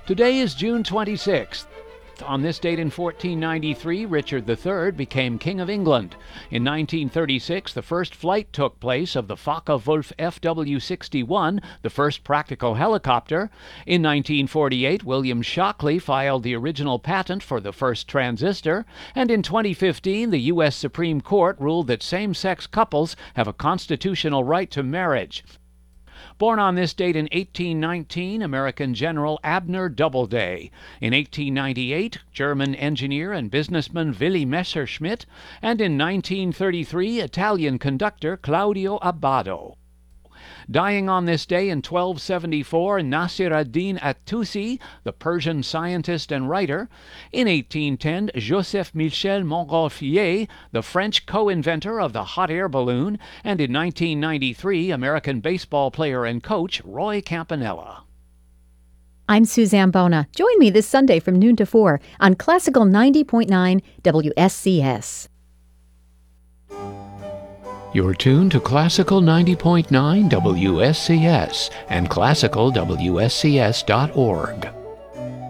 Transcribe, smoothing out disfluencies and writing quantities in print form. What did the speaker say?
Today is June 26th. On this date in 1493, Richard III became King of England. In 1936, the first flight took place of the Focke-Wulf FW-61, the first practical helicopter. In 1948, William Shockley filed the original patent for the first transistor. And in 2015, the U.S. Supreme Court ruled that same-sex couples have a constitutional right to marriage. Born on this date in 1819, American General Abner Doubleday. In 1898, German engineer and businessman Willy Messerschmitt. And in 1933, Italian conductor Claudio Abbado. Dying on this day in 1274, Nasir ad-Din at-Tusi, the Persian scientist and writer. In 1810, Joseph Michel Montgolfier, the French co-inventor of the hot air balloon. And in 1993, American baseball player and coach Roy Campanella. I'm Suzanne Bona. Join me this Sunday from noon to 4 on Classical 90.9 WSCS. You're tuned to Classical 90.9 WSCS and classicalwscs.org.